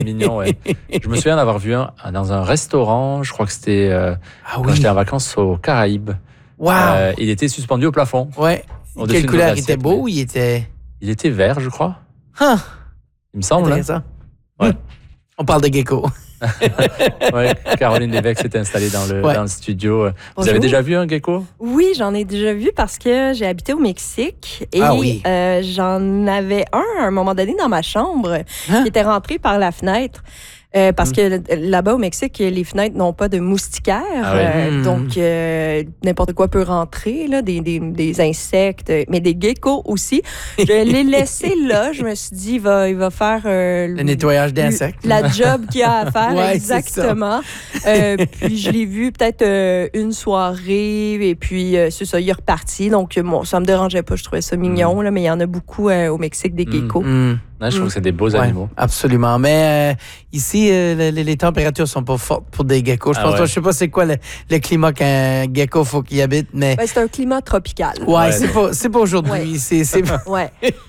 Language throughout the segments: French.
Mignon, ouais. Je me souviens d'avoir vu un dans un restaurant. Je crois que c'était quand j'étais en vacances aux Caraïbes. Wow! Il était suspendu au plafond. Ouais. Quelle couleur? Il était beau ou il était... Il était vert, je crois. Huh. Il me semble. Intéressant. Ouais. On parle de gecko. Ouais, Caroline Lévesque s'est installée dans le studio. Vous Bonjour. avez déjà vu un gecko? Oui, j'en ai déjà vu parce que j'ai habité au Mexique et j'en avais un à un moment donné dans ma chambre qui était rentré par la fenêtre. Parce que là-bas au Mexique, les fenêtres n'ont pas de moustiquaires. Donc, n'importe quoi peut rentrer, là, des insectes, mais des geckos aussi. Je l'ai laissé là. Je me suis dit, il va faire... le nettoyage d'insectes. La job qu'il a à faire, ouais, exactement. Puis, je l'ai vu peut-être une soirée et puis, c'est ça, il est reparti. Donc, bon, ça me dérangeait pas. Je trouvais ça mignon, là, mais il y en a beaucoup au Mexique, des geckos. Ouais, je trouve que c'est des beaux animaux. Absolument. Mais ici, les températures sont pas fortes pour des geckos. Je sais pas c'est quoi le climat qu'un gecko faut qu'il habite, mais... Ben, c'est un climat tropical. Ouais, c'est pas aujourd'hui. Ouais. Ouais.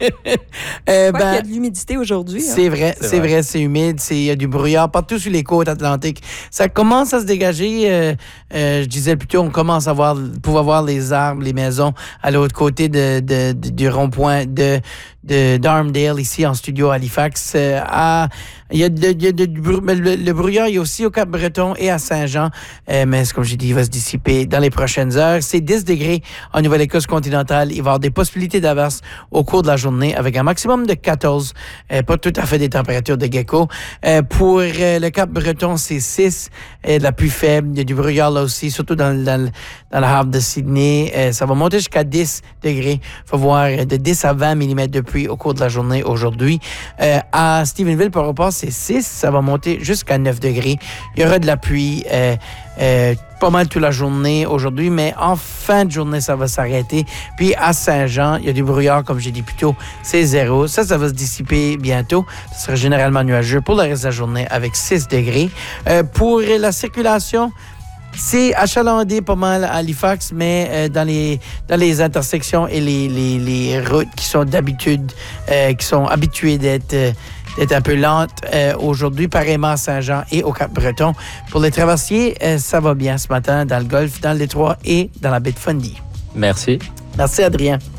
Je crois qu'il y a de l'humidité aujourd'hui. C'est vrai, c'est humide. Il y a du brouillard partout sur les côtes atlantiques. Ça commence à se dégager. Je disais plutôt, on commence à pouvoir voir les arbres, les maisons à l'autre côté du rond-point d'Armdale, ici en studio à Halifax. Il y a le brouillard, il y a aussi au Cap-Breton et à Saint-Jean, mais comme j'ai dit, il va se dissiper dans les prochaines heures. C'est 10 degrés en Nouvelle-Écosse continentale. Il va y avoir des possibilités d'averse au cours de la journée avec un maximum de 14. Pas tout à fait des températures de gecko. Pour le Cap-Breton, c'est 6, de la plus faible. Il y a du brouillard là aussi, surtout dans le havre de Sydney. Ça va monter jusqu'à 10 degrés. Il faut voir de 10 à 20 mm de pluie au cours de la journée aujourd'hui. À Stephenville, par rapport, c'est 6. Ça va monter jusqu'à 9 degrés. Il y aura de la pluie pas mal toute la journée aujourd'hui, mais en fin de journée, ça va s'arrêter. Puis à Saint-Jean, il y a du brouillard, comme j'ai dit plus tôt, c'est 0. Ça va se dissiper bientôt. Ce sera généralement nuageux pour le reste de la journée avec 6 degrés. Pour la circulation, c'est achalandé pas mal à Halifax, mais dans les intersections et les routes qui sont d'habitude, qui sont habituées d'être un peu lentes aujourd'hui, pareillement à Saint-Jean et au Cap-Breton. Pour les traversiers, ça va bien ce matin dans le Golfe, dans le Détroit et dans la baie de Fundy. Merci. Merci, Adrien.